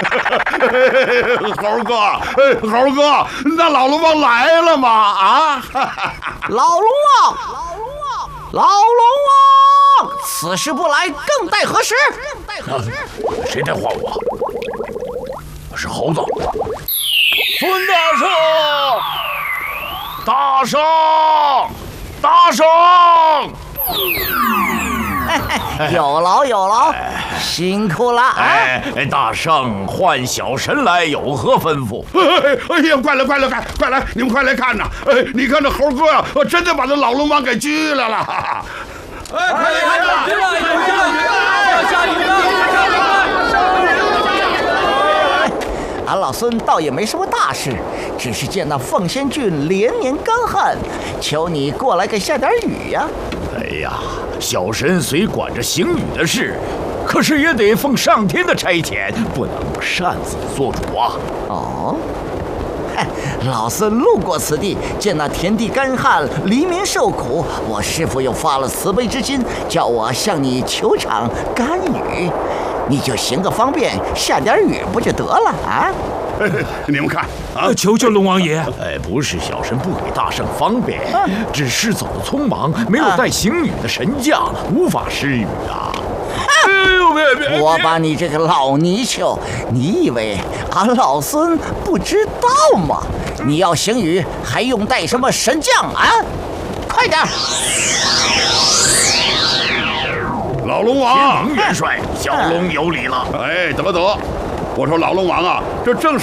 猴哥，猴哥，那老龙王来了吗？啊！ 老龙王，老龙王，此时不来，更待何时？ 谁在唤我？是猴子。孙大圣，大圣！ 有劳，辛苦了啊！ 大圣唤小神来，有何吩咐？ 哎呀，快来，你们快来看呐！你看这猴哥呀，真的把这老龙王给拘来了！ 快来看！真的要下雨了！ 俺老孙倒也没什么大事，只是见那凤仙郡连年干旱，求你过来给下点雨呀！ 哎呀，小神虽管着行雨的事，可是也得奉上天的差遣，不能擅自做主啊！ 哦，老孙路过此地，见那田地干旱，黎民受苦，我师父又发了慈悲之心，叫我向你求场甘雨，你就行个方便，下点雨不就得了啊？ 你们看啊， 求求龙王爷！ 不是小神不给大圣方便，只是走得匆忙，没有带行雨的神将，无法施雨啊！ 别！ 我把你这个老泥鳅，你以为俺老孙不知道吗？你要行雨，还用带什么神将啊？快点！ 老龙王， 天明元帅，小龙有礼了。 得，我说老龙王啊，这正是。